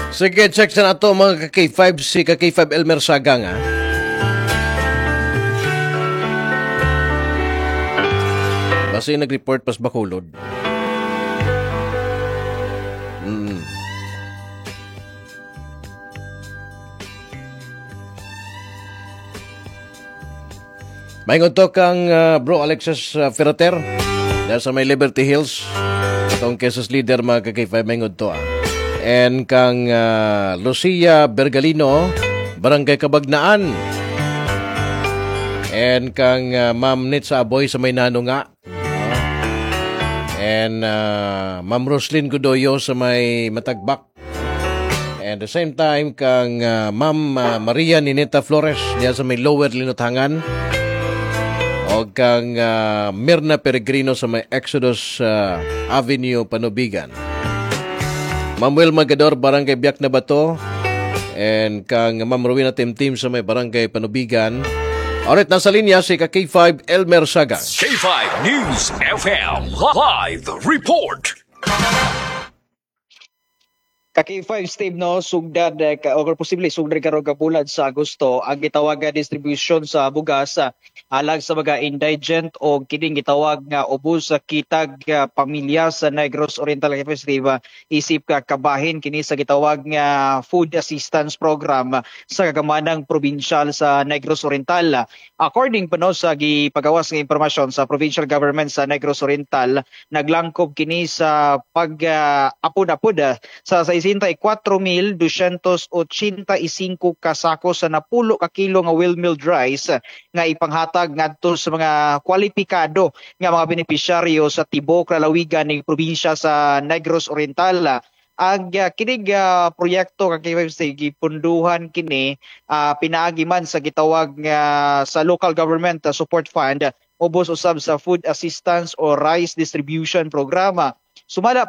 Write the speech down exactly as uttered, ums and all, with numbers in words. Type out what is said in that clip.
Sige, check sa nato mga ka-K five, si ka-K five Elmer Sagang ha. Basta yung nag-report pas Bacolod. Mm. Mahingon to kang uh, bro Alexis uh, Ferrater dahil sa may Liberty Hills. Itong Quezos leader mga ka-K five mahingon to ah. And kang uh, Lucia Bergalino, Barangay Kabagnaan. And kang uh, Ma'am Nitsa Aboy sa may nano nga. And uh, Ma'am Roslyn Godoyo sa may Matagbak. And the same time kang uh, Ma'am uh, Maria Nineta Flores diya sa may Lower Linutangan. O kang uh, Mirna Peregrino sa may Exodus uh, Avenue, Panubigan. Ma'am Wilma Gador, Barangay Biak na Bato. And kang Ma'am Rowena Timtim sa may Barangay Panubigan. Alright, nasa linya si ka-K five Elmer Sagang. K five News F M Live Report. Ka-K five Steve no sugdad ka or posible sugdad karon ka bulan sa Agosto ang gitawag nga distribution sa bugas uh, alang sa mga indigent o kining gitawag nga ubos sa kitag uh, pamilya sa Negros Oriental Festival uh, isip ka kabahin kini sa gitawag nga food assistance program uh, sa kagamanang probinsyal sa Negros Oriental. Uh, according pa no sa gipagawas nga impormasyon sa provincial government sa Negros Oriental, naglangkob kini sa pag uh, apod-apod uh, sa sa sesenta y cuatro mil doscientos ochenta y cinco kasako sa napulo ka kilo nga well milled rice nga ipanghatag ngadto sa mga kwalipikado nga mga benepisyaryo sa tibok lalawigan ng probinsya sa Negros Oriental. Ang uh, kinig uh, proyekto kag gipunduhan kini uh, pinaagi man sa gitawag uh, sa local government uh, support fund ubos usab sa food assistance o rice distribution programa. Sumala